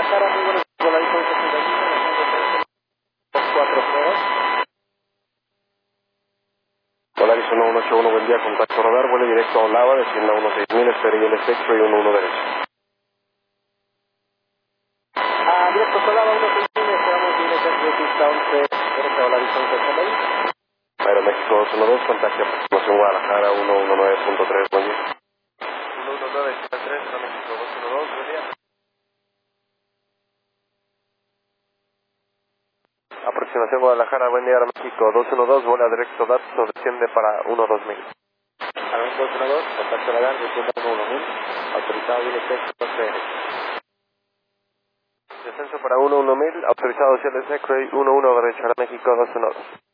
Guadalajara, muy buenos días, Volaris 1131, Volaris 1181, buen día, contacto radar, vuelo directo a Olava, descienda 16000, espere y el espectro y 11 derecho. Directo a Olava, 16000, esperamos bien, centro de pista 11, derecha Volaris 1181. Aeroméxico 212, contacto aproximación Guadalajara 119.3, buen día. 119.3, Aeroméxico 212, buen día. Aproximación Guadalajara, buen día, Aeroméxico 212, vuela directo datos, desciende para 12000. Aeroméxico 212, contacto radar, desciende 11000, autorizado bien espectro, descenso para 11000, autorizado hacia el X-Ray 11 derecha, Aeroméxico 212.